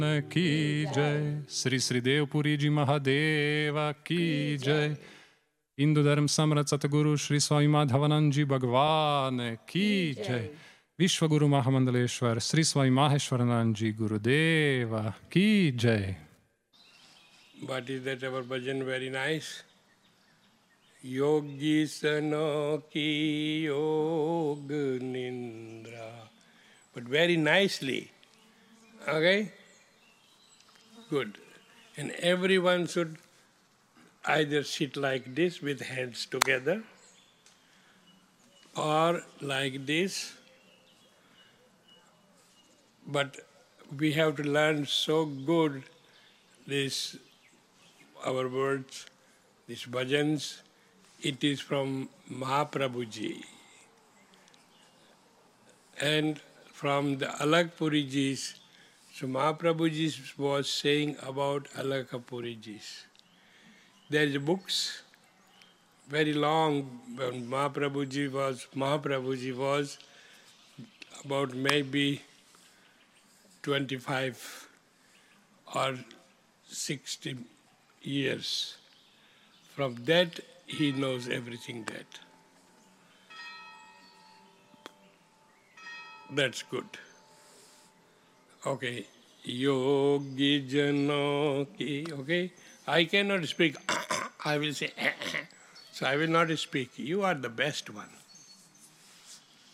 की जय। श्री श्री देवपुरी जी महादेवा की जय। हिंदू धर्म समर्थ सतगुरु श्री स्वामी माधवानंद जी भगवान की जय। विश्व गुरु महामंडलेश्वर श्री स्वामी माहेश्वरानंद जी गुरुदेव की जय। But is that our bhajan very nice? Yogi sano ki yog nindra. But very nicely. Okay? Good. And everyone should either sit like this with hands together or like this. But we have to learn so good this, our words, these bhajans. It is from Mahaprabhuji. And from the Alakpuriji. So Mahaprabhuji was saying about Alakpuriji. There is books, very long, when Mahaprabhuji was about maybe 25 or 60 years. From that, he knows everything that. That's good. Okay. Yogi jano ki. Okay. I cannot speak. I will say. So I will not speak. You are the best one.